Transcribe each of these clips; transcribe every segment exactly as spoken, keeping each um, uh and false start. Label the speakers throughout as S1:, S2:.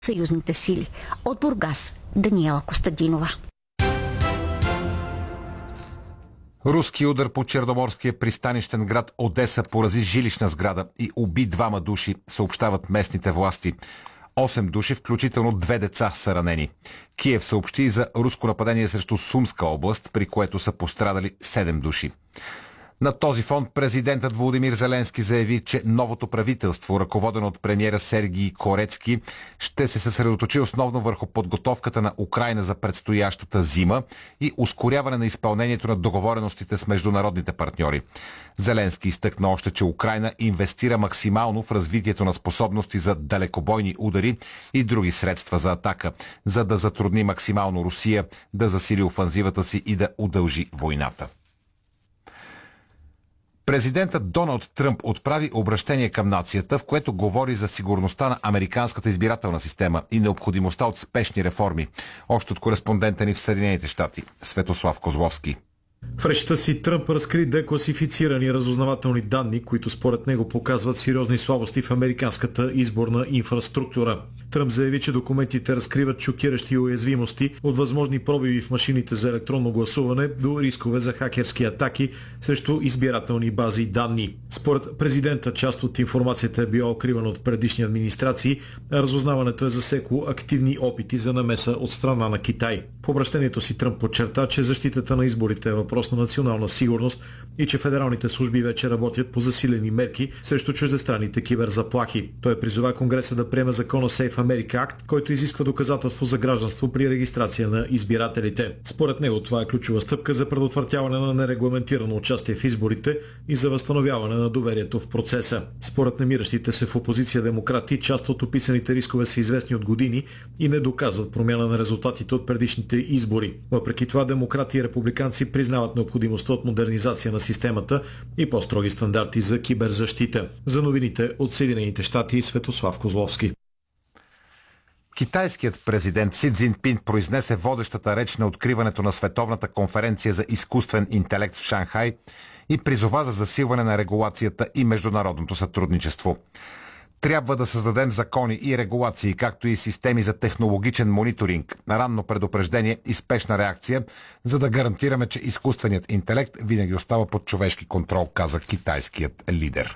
S1: съюзните сили. От Бургас, Даниела Костадинова.
S2: Руски удар по черноморския пристанищен град Одеса порази жилищна сграда и уби двама души, съобщават местните власти. Осем души, включително две деца, са ранени. Киев съобщи за руско нападение срещу Сумска област, при което са пострадали седем души. На този фон президентът Володимир Зеленски заяви, че новото правителство, ръководено от премиера Сергий Корецки, ще се съсредоточи основно върху подготовката на Украйна за предстоящата зима и ускоряване на изпълнението на договореностите с международните партньори. Зеленски изтъкна още, че Украйна инвестира максимално в развитието на способности за далекобойни удари и други средства за атака, за да затрудни максимално Русия да засили офанзивата си и да удължи войната. Президентът Доналд Тръмп отправи обращение към нацията, в което говори за сигурността на американската избирателна система и необходимостта от спешни реформи. Още от кореспондента ни в Съединените щати, Светослав Козловски.
S3: В речта си Тръмп разкри декласифицирани разузнавателни данни, които според него показват сериозни слабости в американската изборна инфраструктура. Тръмп заяви, че документите разкриват шокиращи уязвимости от възможни пробиви в машините за електронно гласуване до рискове за хакерски атаки срещу избирателни бази данни. Според президента, част от информацията е била укривана от предишни администрации, а разузнаването е засекло активни опити за намеса от страна на Китай. В обращението си Тръмп подчерта, че защитата на изборите е въпрос на национална сигурност и че федералните служби вече работят по засилени мерки срещу чуждестранните киберзаплахи. Той призова Конгреса да приеме закона Safe America Act, който изисква доказателство за гражданство при регистрация на избирателите. Според него това е ключова стъпка за предотвратяване на нерегламентирано участие в изборите и за възстановяване на доверието в процеса. Според намиращите се в опозиция демократи, част от описаните рискове са известни от години и не доказват промяна на резултатите от предишните избори. Въпреки това, демократи и републиканци признават необходимостта от модернизация на системата и по-строги стандарти за киберзащита. За новините от Съединените щати, Светослав Козловски.
S2: Китайският президент Си Цзинпин произнесе водещата реч на откриването на Световната конференция за изкуствен интелект в Шанхай и призова за засилване на регулацията и международното сътрудничество. Трябва да създадем закони и регулации, както и системи за технологичен мониторинг, ранно предупреждение и спешна реакция, за да гарантираме, че изкуственият интелект винаги остава под човешки контрол, каза китайският лидер.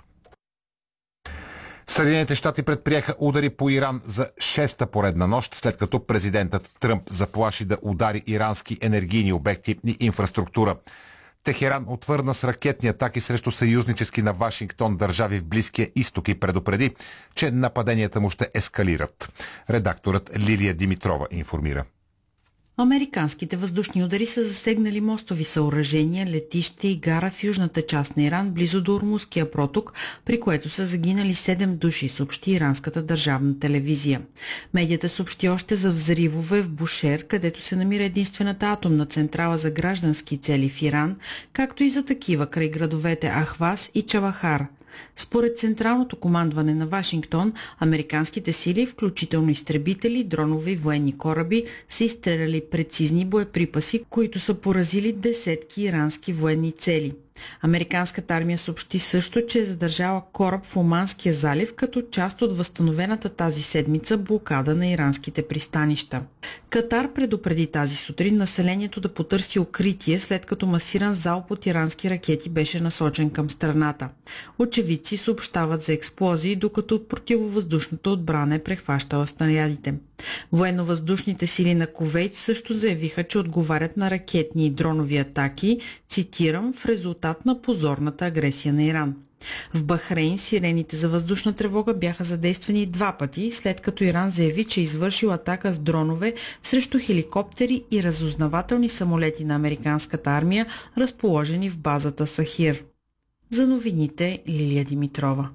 S2: Съединените щати предприеха удари по Иран за шеста поредна нощ, след като президентът Тръмп заплаши да удари ирански енергийни обекти и инфраструктура. Техеран отвърна с ракетни атаки срещу съюзнически на Вашингтон държави в Близкия изток и предупреди, че нападенията му ще ескалират. Редакторът Лилия Димитрова информира.
S4: Американските въздушни удари са засегнали мостови съоръжения, летище и гара в южната част на Иран, близо до Ормузския проток, при което са загинали седем души, съобщи иранската държавна телевизия. Медията съобщи още за взривове в Бушер, където се намира единствената атомна централа за граждански цели в Иран, както и за такива край градовете Ахваз и Чавахар. Според Централното командване на Вашингтон, американските сили, включително изтребители, дронове и военни кораби, са изстреляли прецизни боеприпаси, които са поразили десетки ирански военни цели. Американската армия съобщи също, че е задържала кораб в Оманския залив като част от възстановената тази седмица блокада на иранските пристанища. Катар предупреди тази сутрин населението да потърси укритие, след като масиран залп от ирански ракети беше насочен към страната. Очевидци съобщават за експлозии, докато противовъздушната отбрана е прехващала снарядите. Военно-въздушните сили на Кувейт също заявиха, че отговарят на ракетни и дронови атаки, цитирам, в резултат на позорната агресия на Иран. В Бахрейн сирените за въздушна тревога бяха задействани два пъти, след като Иран заяви, че е извършил атака с дронове срещу хеликоптери и разузнавателни самолети на американската армия, разположени в базата Сахир. За новините Лилия Димитрова.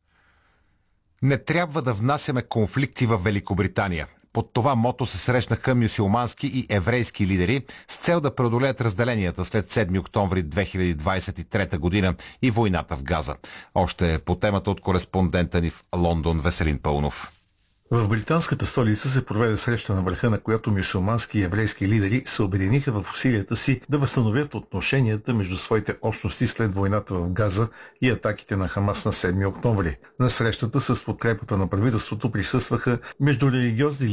S2: Не трябва да внасяме конфликти в Великобритания. Под това мото се срещнаха мюсюлмански и еврейски лидери с цел да преодолеят разделенията след седми октомври две хиляди двадесет и трета година и войната в Газа. Още по темата от кореспондента ни в Лондон Веселин Пълнов.
S5: В британската столица се проведе среща на върха, на която мюсюлмански и еврейски лидери се обединиха в усилията си да възстановят отношенията между своите общности след войната в Газа и атаките на Хамас на седми октомври. На срещата с подкрепата на правителството присъстваха междурелигиозни